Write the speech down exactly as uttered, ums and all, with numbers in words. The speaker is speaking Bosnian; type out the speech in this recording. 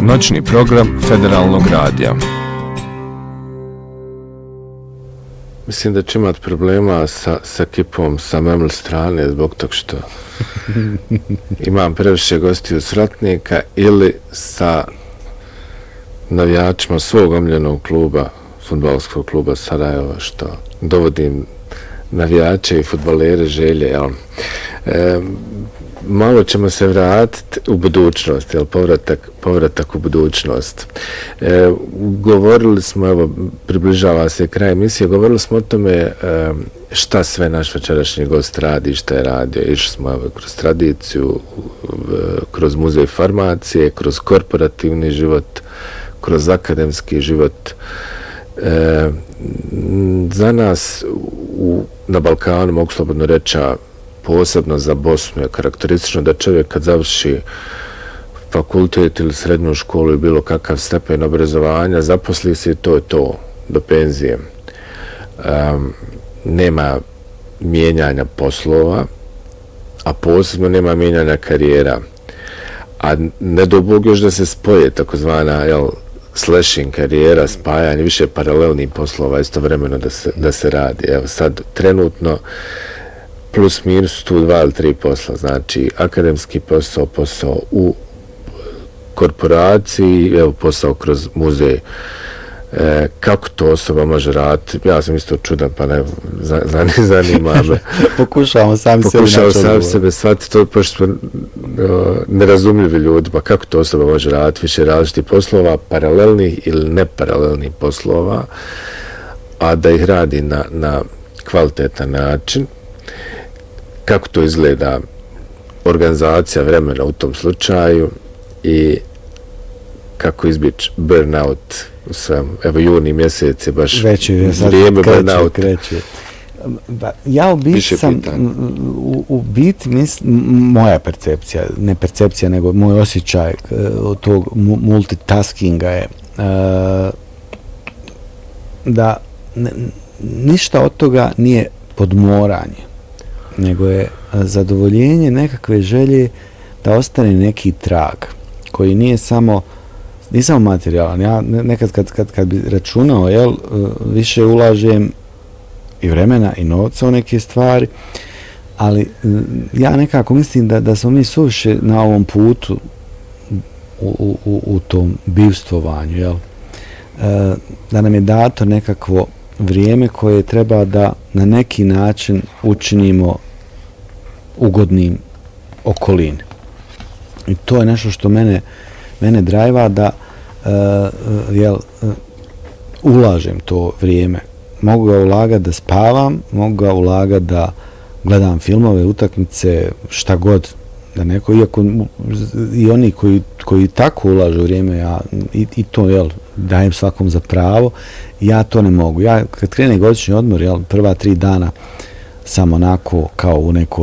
Noćni program Federalnog radija. Mislim da će imati problema sa, sa ekipom sa Meml strane zbog tog što imam previše gostiju sratnika ili sa navijačima svog omiljenog kluba, fudbalskog kluba Sarajeva, što dovodim navijače i fudbalere želje. Jel? E, malo ćemo se vratiti u budućnost, jel? Povratak, povratak u budućnost. E, govorili smo, evo, približava se kraj emisije, govorili smo o tome e, šta sve naš večerašnji gost radi, šta je radio. Išli smo evo, kroz tradiciju, kroz muzej farmacije, kroz korporativni život, kroz akademski život. E, za nas u, na Balkanu, mogu slobodno reći, posebno za Bosnu je karakteristično da čovjek kad završi fakultet ili srednju školu i bilo kakav stepen obrazovanja, zaposli se i to je to, do penzije. Um, nema mijenjanja poslova, a posebno nema mijenjanja karijera. A ne do Bog još da se spoje takozvana, jel, slashing karijera, spajanje, više paralelnih poslova istovremeno da se, da se radi. Evo sad, trenutno, plus minus tu dva ili tri posla, znači akademski posao, posao u korporaciji, evo posao kroz muzej. E, kako to osoba može raditi? Ja sam isto čudan, pa ne zanima me. Pokušavamo sami sebe Pokušavamo sami sebe shvatiti to, pošto smo uh, nerazumljivi ljudi, pa kako to osoba može raditi? Više različitih poslova, paralelnih ili neparalelnih poslova, a da ih radi na, na kvalitetan način. Kako to izgleda organizacija vremena u tom slučaju i kako izbjeći burnout u svemu. Evo juni mjesec je baš Veći, vrijeme burnout. Ja u biti sam, u, u biti mis, moja percepcija, ne percepcija nego moj osjećaj od tog multitaskinga je uh, da ne, ništa od toga nije podmoranje, nego je zadovoljenje nekakve želje da ostane neki trag koji nije samo nisam materijalan. Ja nekad kad, kad, kad bi računao, jel, više ulažem i vremena i novca u neke stvari, ali ja nekako mislim da, da smo mi suviše na ovom putu u, u, u tom bivstvovanju, jel, da nam je dato nekakvo vrijeme koje treba da na neki način učinimo ugodnim okolini. I to je nešto što mene, mene drajva da uh, jel, uh, ulažem to vrijeme. Mogu ga ulagati da spavam, mogu ga ulagati da gledam filmove, utakmice, šta god. Da neko, iako i oni koji, koji tako ulažu vrijeme, ja i, i to jel, dajem svakom za pravo, ja to ne mogu. Ja kad krene godišnji odmor, jel, prva tri dana sam onako kao u nekoj